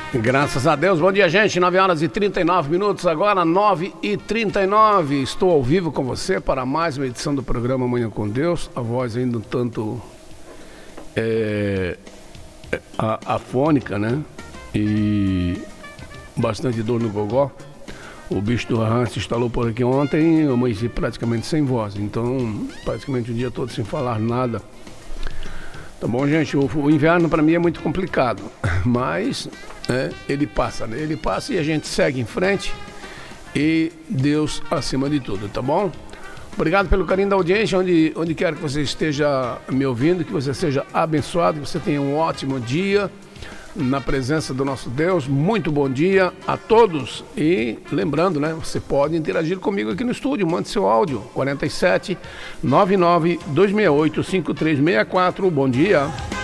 Graças a Deus. Bom dia, gente. 9 horas e 39 minutos agora, 9h39. Estou ao vivo com você para mais uma edição do programa Manhã com Deus. A voz ainda um tanto afônica, né? E bastante dor no gogó. O bicho do rã se instalou por aqui ontem. Eu amanheci praticamente sem voz. Então, praticamente o dia todo sem falar nada. Tá bom, gente? O inverno para mim é muito complicado. Mas... ele passa, né? Ele passa e a gente segue em frente e Deus acima de tudo, tá bom? Obrigado pelo carinho da audiência, onde quer que você esteja me ouvindo, que você seja abençoado, que você tenha um ótimo dia na presença do nosso Deus. Muito bom dia a todos e lembrando, né? Você pode interagir comigo aqui no estúdio, mande seu áudio, 47 99 268 5364, bom dia.